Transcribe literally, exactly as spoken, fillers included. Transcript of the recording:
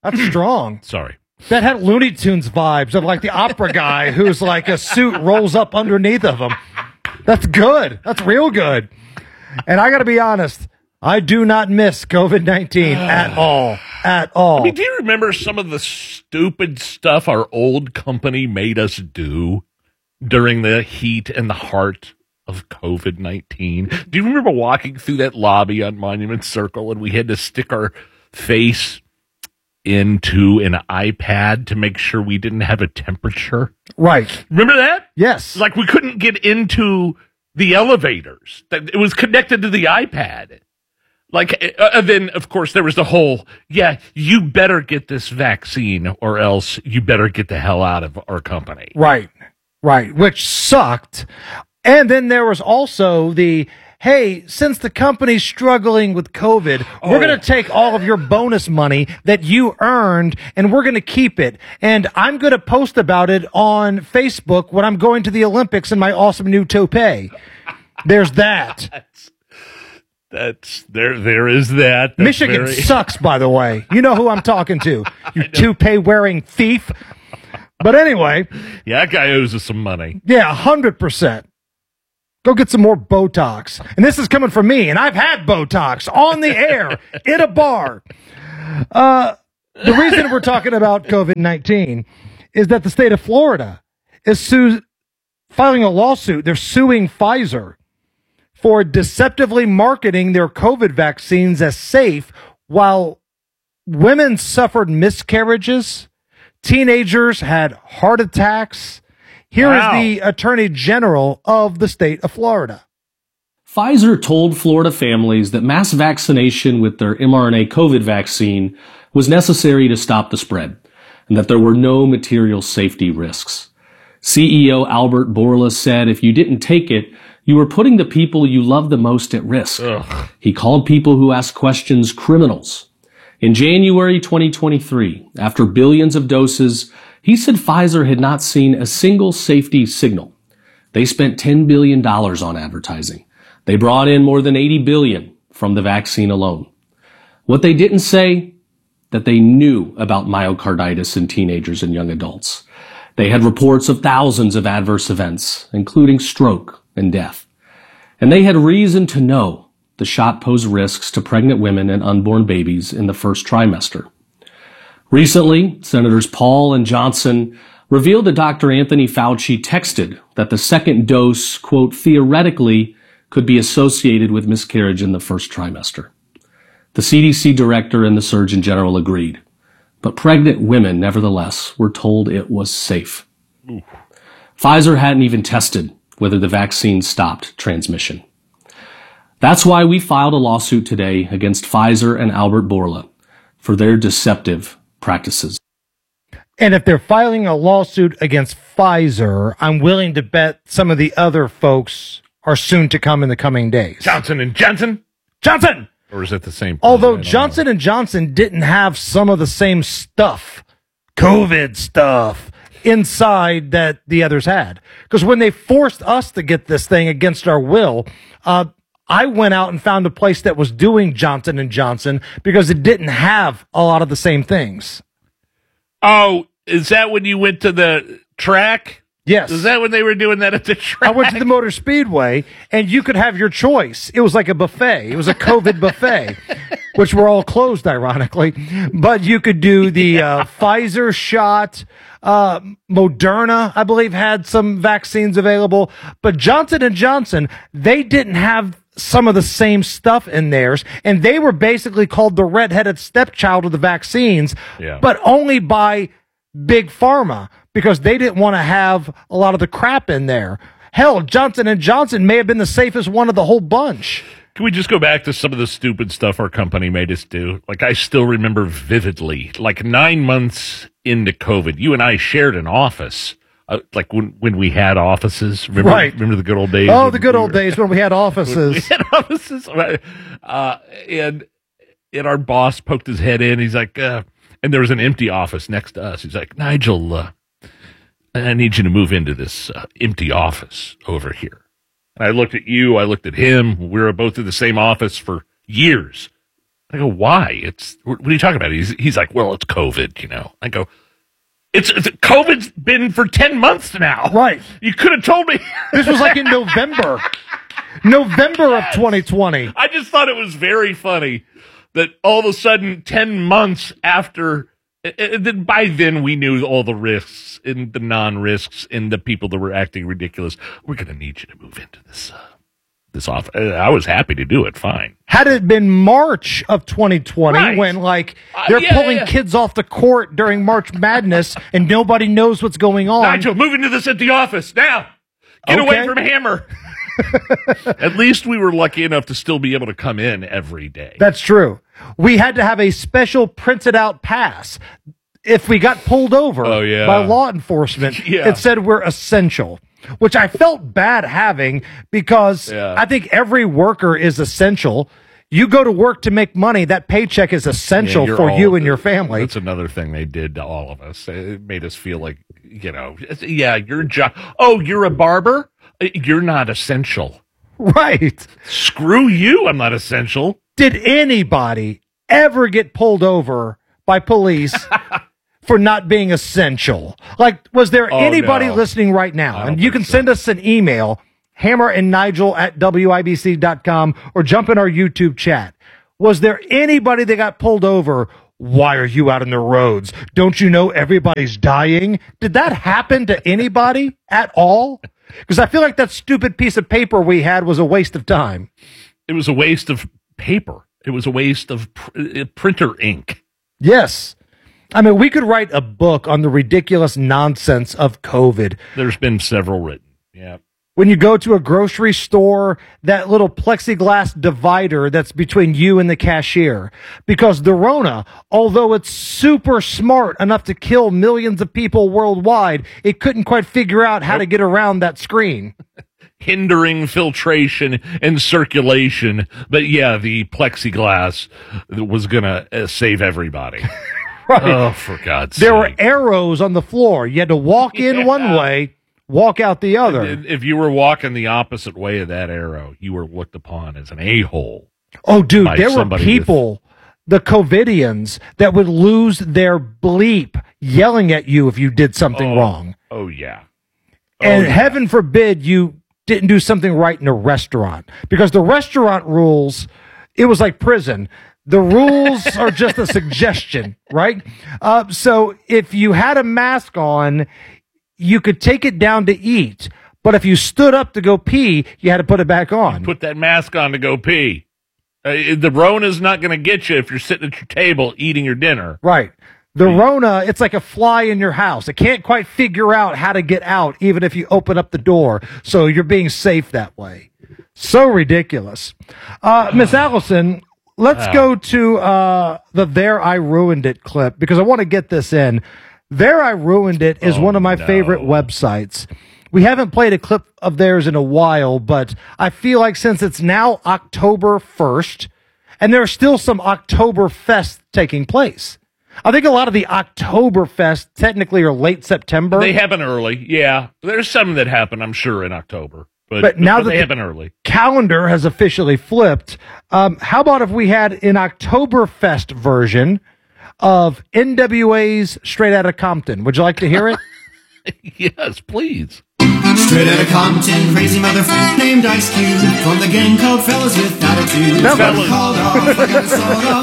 That's strong. Sorry. That had Looney Tunes vibes of like the opera guy who's like a suit rolls up underneath of him. That's good. That's real good. And I got to be honest, I do not miss COVID nineteen at all. At all. I mean, do you remember some of the stupid stuff our old company made us do during the heat and the heart of COVID nineteen? Do you remember walking through that lobby on Monument Circle and we had to stick our face into an iPad to make sure we didn't have a temperature? Right. Remember that? Yes. Like we couldn't get into the elevators. That it was connected to the iPad. Like, uh, then, of course, there was the whole, yeah, you better get this vaccine or else you better get the hell out of our company. Right. Right. Which sucked. And then there was also the, hey, since the company's struggling with COVID, oh. we're going to take all of your bonus money that you earned and we're going to keep it. And I'm going to post about it on Facebook when I'm going to the Olympics in my awesome new toupee. There's that. That's, that's there. There is that. That's Michigan very... sucks, by the way. You know who I'm talking to. You toupee wearing thief. But anyway. Yeah, that guy owes us some money. Yeah, one hundred percent. Go get some more Botox. And this is coming from me, and I've had Botox on the air in a bar. Uh, the reason we're talking about COVID nineteen is that the state of Florida is su- filing a lawsuit. They're suing Pfizer for deceptively marketing their COVID vaccines as safe while women suffered miscarriages, teenagers had heart attacks. Here wow. is the Attorney General of the state of Florida. Pfizer told Florida families that mass vaccination with their mRNA COVID vaccine was necessary to stop the spread, and that there were no material safety risks. C E O Albert Bourla said if you didn't take it, you were putting the people you love the most at risk. Ugh. He called people who ask questions criminals. In January twenty twenty-three, after billions of doses, he said Pfizer had not seen a single safety signal. They spent ten billion dollars on advertising. They brought in more than eighty billion dollars from the vaccine alone. What they didn't say, that they knew about myocarditis in teenagers and young adults. They had reports of thousands of adverse events, including stroke and death. And they had reason to know the shot posed risks to pregnant women and unborn babies in the first trimester. Recently, Senators Paul and Johnson revealed that Doctor Anthony Fauci texted that the second dose, quote, theoretically could be associated with miscarriage in the first trimester. The C D C director and the Surgeon General agreed, but pregnant women, nevertheless, were told it was safe. Ooh. Pfizer hadn't even tested whether the vaccine stopped transmission. That's why we filed a lawsuit today against Pfizer and Albert Bourla for their deceptive practices. And if they're filing a lawsuit against Pfizer, I'm willing to bet some of the other folks are soon to come in the coming days. Johnson and Johnson? Johnson! Or is it the same? Although Johnson and Johnson didn't have some of the same stuff, COVID stuff, inside that the others had. Because when they forced us to get this thing against our will, uh, I went out and found a place that was doing Johnson and Johnson because it didn't have a lot of the same things. Oh, is that when you went to the track? Yes. Is that when they were doing that at the track? I went to the Motor Speedway, and you could have your choice. It was like a buffet. It was a COVID buffet, which were all closed, ironically. But you could do the uh, Pfizer shot. Uh, Moderna, I believe, had some vaccines available. But Johnson and Johnson, they didn't have some of the same stuff in theirs, and they were basically called the redheaded stepchild of the vaccines, yeah. but only by Big Pharma, because they didn't want to have a lot of the crap in there. Hell, Johnson and Johnson may have been the safest one of the whole bunch. Can we just go back to some of the stupid stuff our company made us do? Like, I still remember vividly, like nine months into COVID, you and I shared an office. Uh, like when, when we had offices. Remember, right. remember the good old days? Oh, the good we old were, days when we had offices. we had offices. Uh, and, and our boss poked his head in. He's like, uh, and there was an empty office next to us. He's like, Nigel, uh, I need you to move into this uh, empty office over here. And I looked at you. I looked at him. We were both in the same office for years. I go, why? It's what are you talking about? He's he's like, well, it's COVID, you know. I go, it's, it's COVID's been for ten months now. Right. You could have told me. This was like in November. November yes. of twenty twenty. I just thought it was very funny that all of a sudden, ten months after, and then by then we knew all the risks and the non-risks and the people that were acting ridiculous. We're going to need you to move into this uh, this off. I was happy to do it. Fine. Had it been March of twenty twenty, right. when like they're uh, yeah, pulling yeah. kids off the court during March Madness and nobody knows what's going on. Nigel, move into this at the office now. Get okay. away from Hammer. At least we were lucky enough to still be able to come in every day. That's true. We had to have a special printed out pass. If we got pulled over oh, yeah. by law enforcement, yeah. it said we're essential, which I felt bad having because yeah. I think every worker is essential. You go to work to make money. That paycheck is essential yeah, for all, you and your family. That's another thing they did to all of us. It made us feel like, you know, yeah, your job. Oh, you're a barber? You're not essential. Right. Screw you. I'm not essential. Did anybody ever get pulled over by police for not being essential? Like, was there oh, anybody no. listening right now? And you can so. send us an email, Hammer and Nigel at W I B C dot com, or jump in our YouTube chat. Was there anybody that got pulled over? Why are you out on the roads? Don't you know everybody's dying? Did that happen to anybody at all? Because I feel like that stupid piece of paper we had was a waste of time. It was a waste of paper. It was a waste of pr- printer ink. Yes. I mean, we could write a book on the ridiculous nonsense of COVID. There's been several written. Yeah. When you go to a grocery store, that little plexiglass divider that's between you and the cashier. Because the Rona, although it's super smart enough to kill millions of people worldwide, it couldn't quite figure out how to get around that screen. Hindering filtration and circulation. But yeah, the plexiglass was going to uh, save everybody. Right. Oh, for God's there sake. There were arrows on the floor. You had to walk in yeah. one way, walk out the other. If you were walking the opposite way of that arrow, you were looked upon as an a-hole. Oh, dude, there were people, with... the COVIDians, that would lose their bleep yelling at you if you did something oh, wrong. Oh, yeah. Oh, and yeah. heaven forbid you didn't do something right in a restaurant. Because the restaurant rules, it was like prison. The rules are just a suggestion, right? Uh, so if you had a mask on, you could take it down to eat. But if you stood up to go pee, you had to put it back on. Put that mask on to go pee. Uh, the Rona's not going to get you if you're sitting at your table eating your dinner. Right. The Rona, it's like a fly in your house. It can't quite figure out how to get out, even if you open up the door. So you're being safe that way. So ridiculous. Uh, Miss Allison, let's wow. go to uh, the There I Ruined It clip, because I want to get this in. There I Ruined It is oh, one of my no. favorite websites. We haven't played a clip of theirs in a while, but I feel like since it's now October first, and there are still some Oktoberfest taking place. I think a lot of the Oktoberfest technically are late September. They happen early, yeah. There's some that happen, I'm sure, in October. But, but now but that they the happen early. Calendar has officially flipped, um, how about if we had an Oktoberfest version of N W A's Straight Outta Compton? Would you like to hear it? Yes, please. Straight outta Compton, crazy motherfucker named Ice Cube. From the gang called Fellas with Attitude. No, Fellas called off, like a sawed off